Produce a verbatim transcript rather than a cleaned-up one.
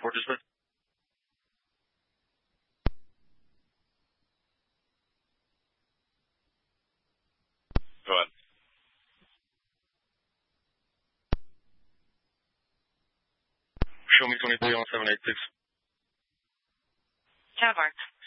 report dispatch. Go ahead. Show me twenty-three on seven eight six. Tower.